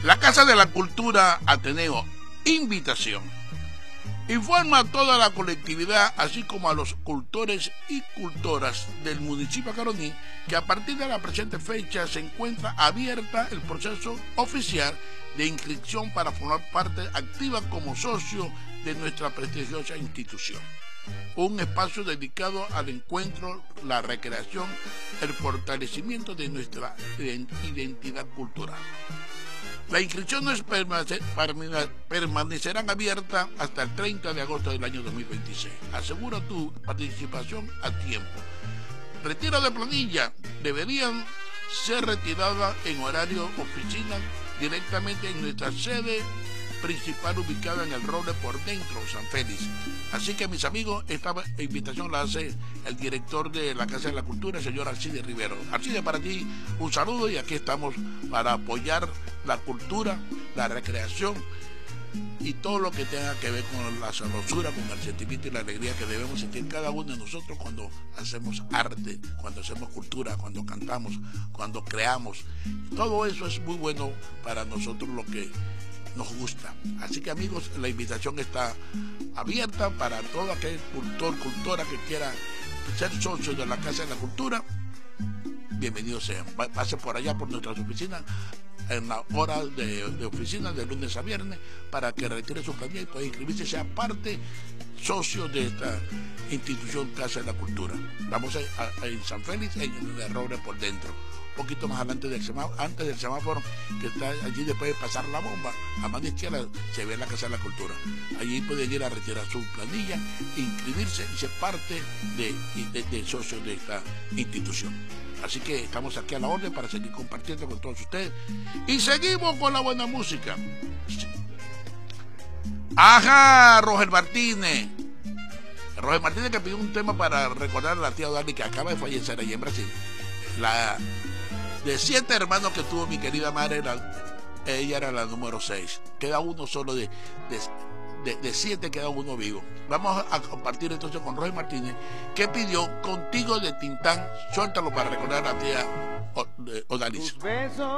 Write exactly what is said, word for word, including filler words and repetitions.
La Casa de la Cultura Ateneo, invitación. Informa a toda la colectividad, así como a los cultores y cultoras del municipio de Caroní, que a partir de la presente fecha se encuentra abierta el proceso oficial de inscripción para formar parte activa como socio de nuestra prestigiosa institución. Un espacio dedicado al encuentro, la recreación, el fortalecimiento de nuestra identidad cultural. Las inscripciones permanecerán abiertas hasta el treinta de agosto del año dos mil veintiséis. Asegura tu participación a tiempo. Retiro de planilla deberían ser retiradas en horario oficina directamente en nuestra sede principal ubicada en el Roble por dentro, San Félix. Así que, mis amigos, esta invitación la hace el director de la Casa de la Cultura, el señor Alcides Rivero. Alcides, para ti un saludo, y aquí estamos para apoyar la cultura, la recreación y todo lo que tenga que ver con la sabrosura, con el sentimiento y la alegría que debemos sentir cada uno de nosotros cuando hacemos arte, cuando hacemos cultura, cuando cantamos, cuando creamos. Todo eso es muy bueno para nosotros, lo que nos gusta. Así que, amigos, la invitación está abierta para todo aquel cultor, cultora que quiera ser socio de la Casa de la Cultura. Bienvenidos sean. Pase por allá por nuestras oficinas en la hora de, de oficina de lunes a viernes para que retire su planilla y pueda inscribirse, sea parte socio de esta institución Casa de la Cultura. Vamos a, a, a en San Félix, en el Roble por dentro, un poquito más adelante del semáforo, antes del semáforo que está allí, después de pasar la bomba, a mano izquierda se ve la Casa de la Cultura. Allí pueden ir a retirar su planilla, inscribirse y ser parte de, de, de socios de esta institución. Así que estamos aquí a la orden para seguir compartiendo con todos ustedes. Y seguimos con la buena música. Ajá, Roger Martínez. Roger Martínez, que pidió un tema para recordar a la tía Dali, que acaba de fallecer allí en Brasil. La de siete hermanos que tuvo mi querida madre, era, ella era la número seis. Queda uno solo de, de, de, de siete, queda uno vivo. Vamos a compartir entonces con Roger Martínez, que pidió Contigo de Tintán. Suéltalo para recordar a la tía Odalis.